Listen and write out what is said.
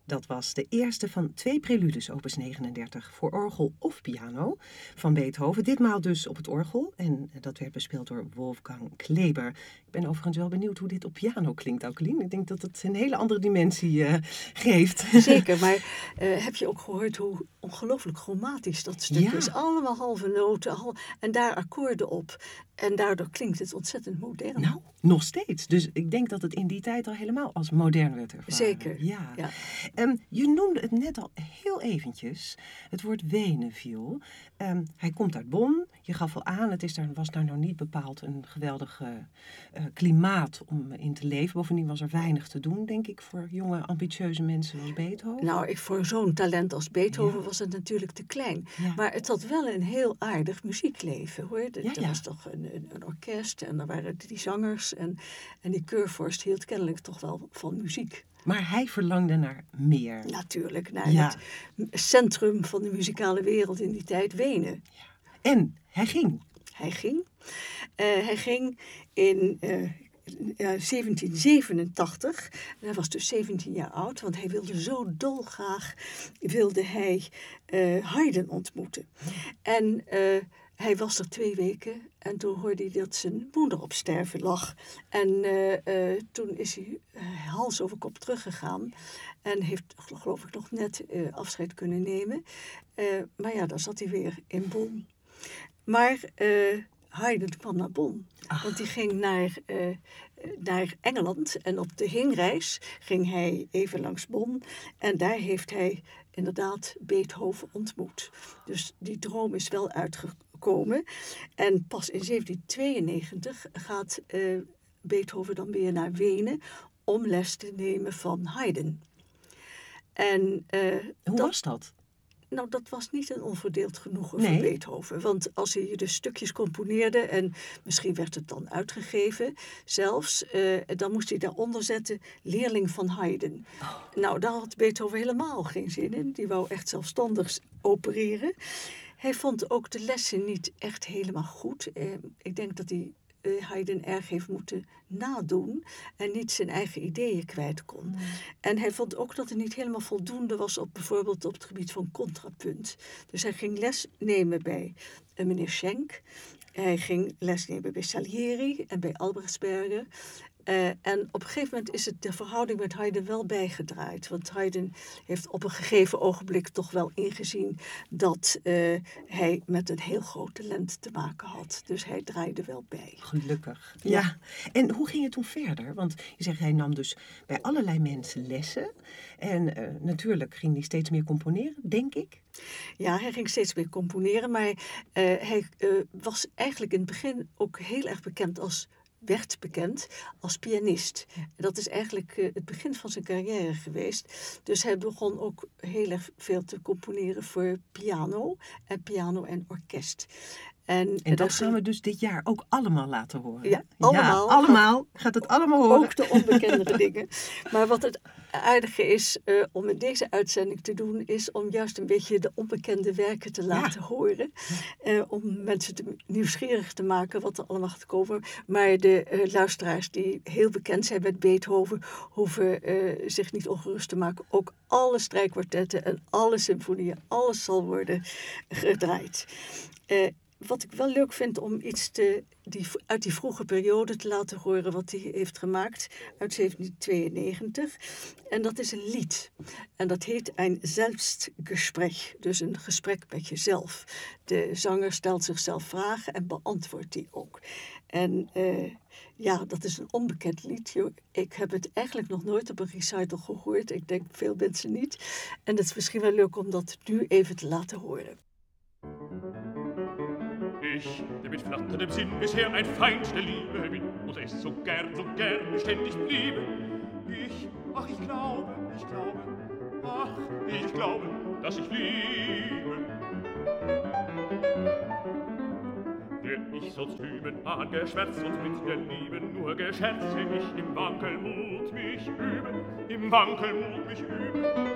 Dat was de eerste van 2 preludes, opus 39, voor orgel of piano van Beethoven. Ditmaal dus op het orgel en dat werd bespeeld door Wolfgang Kleber. Ik ben overigens wel benieuwd hoe dit op piano klinkt, Aukelien. Ik denk dat het een hele andere dimensie geeft. Zeker, maar heb je ook gehoord hoe ongelooflijk chromatisch dat stuk is? Allemaal halve noten en daar akkoorden op. En daardoor klinkt het ontzettend modern. Nou, nog steeds. Dus ik denk dat het in die tijd al helemaal als modern werd ervaren. Zeker. Ja. Ja. Je noemde het net al heel eventjes. Het woord Wenen viel. Hij komt uit Bonn. Je gaf al aan, was daar nou niet bepaald een geweldig klimaat om in te leven. Bovendien was er weinig te doen, denk ik, voor jonge, ambitieuze mensen als Beethoven. Nou, voor zo'n talent als Beethoven was het natuurlijk te klein. Ja. Maar het had wel een heel aardig muziekleven, hoor. Er was toch een orkest en er waren 3 zangers. En die keurvorst hield kennelijk toch wel van muziek. Maar hij verlangde naar meer. Natuurlijk, naar het centrum van de muzikale wereld in die tijd, Wenen. Ja. En hij ging. Hij ging in 1787. Hij was dus 17 jaar oud, want hij wilde zo dolgraag Haydn ontmoeten. En hij was er 2 weken en toen hoorde hij dat zijn moeder op sterven lag. En toen is hij hals over kop teruggegaan en heeft, geloof ik, nog net afscheid kunnen nemen. Maar ja, dan zat hij weer in Bonn. Maar Haydn kwam naar Bonn, want hij ging naar Engeland en op de heenreis ging hij even langs Bonn en daar heeft hij inderdaad Beethoven ontmoet. Dus die droom is wel uitgekomen en pas in 1792 gaat Beethoven dan weer naar Wenen om les te nemen van Haydn. En hoe was dat? Nou, dat was niet een onverdeeld genoegen voor Beethoven. Want als hij dus stukjes componeerde en misschien werd het dan uitgegeven zelfs, dan moest hij daaronder zetten leerling van Haydn. Oh. Nou, daar had Beethoven helemaal geen zin in. Die wou echt zelfstandig opereren. Hij vond ook de lessen niet echt helemaal goed. Ik denk dat hij Haydn erg heeft moeten nadoen en niet zijn eigen ideeën kwijt kon. Mm. En hij vond ook dat er niet helemaal voldoende was bijvoorbeeld op het gebied van contrapunt. Dus hij ging les nemen bij meneer Schenk. Hij ging les nemen bij Salieri en bij Albrechtsberger. En op een gegeven moment is het de verhouding met Haydn wel bijgedraaid. Want Haydn heeft op een gegeven ogenblik toch wel ingezien dat hij met een heel groot talent te maken had. Dus hij draaide wel bij. Gelukkig. Ja. En hoe ging het toen verder? Want je zegt, hij nam dus bij allerlei mensen lessen. En natuurlijk ging hij steeds meer componeren, denk ik. Ja, hij ging steeds meer componeren. Maar hij was eigenlijk in het begin ook heel erg werd bekend als pianist. En dat is eigenlijk het begin van zijn carrière geweest. Dus hij begon ook heel erg veel te componeren voor piano en orkest. En dat gaan we dus dit jaar ook allemaal laten horen. Ja, allemaal. Ja, allemaal. Gaat het allemaal horen. Ook de onbekendere dingen. Maar wat het aardige is om in deze uitzending te doen, is om juist een beetje de onbekende werken te laten horen. Om mensen nieuwsgierig te maken wat er allemaal gaat komen. Maar de luisteraars die heel bekend zijn met Beethoven, hoeven zich niet ongerust te maken. Ook alle strijkkwartetten en alle symfonieën, alles zal worden gedraaid. Wat ik wel leuk vind om iets uit die vroege periode te laten horen wat hij heeft gemaakt uit 1792. En dat is een lied. En dat heet Ein Selbstgespräch, dus een gesprek met jezelf. De zanger stelt zichzelf vragen en beantwoordt die ook. En dat is een onbekend lied. Ik heb het eigenlijk nog nooit op een recital gehoord. Ik denk veel mensen niet. En het is misschien wel leuk om dat nu even te laten horen. Ich, der mit flatterndem Sinn bisher ein Feind der Liebe bin und es so gern beständig bliebe. Ich glaube, dass ich liebe. Der ich sonst üben angeschwärzt und mit der Liebe nur gescherzt, mich im Wankelmut mich üben.